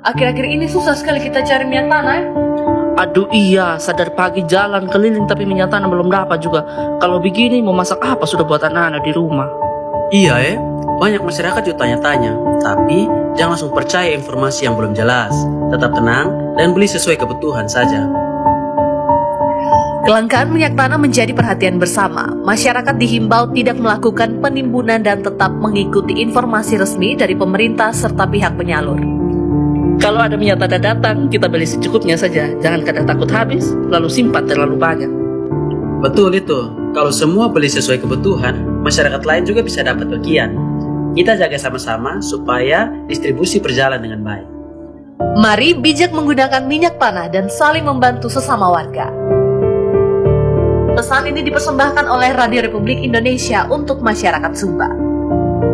akhir-akhir ini susah sekali kita cari minyak tanah. Aduh iya, sadar pagi jalan keliling tapi minyak tanah belum dapat juga. Kalau begini mau masak apa sudah buat anak-anak di rumah. Iya banyak masyarakat juga tanya-tanya. Tapi jangan langsung percaya informasi yang belum jelas. Tetap tenang dan beli sesuai kebutuhan saja. Kelangkaan minyak tanah menjadi perhatian bersama. Masyarakat dihimbau tidak melakukan penimbunan dan tetap mengikuti informasi resmi dari pemerintah serta pihak penyalur. Kalau ada minyak tanah datang, kita beli secukupnya saja. Jangan kadang takut habis, lalu simpan terlalu banyak. Betul itu. Kalau semua beli sesuai kebutuhan, masyarakat lain juga bisa dapat bagian. Kita jaga sama-sama supaya distribusi berjalan dengan baik. Mari bijak menggunakan minyak tanah dan saling membantu sesama warga. Pesan ini dipersembahkan oleh Radio Republik Indonesia untuk masyarakat Sumba.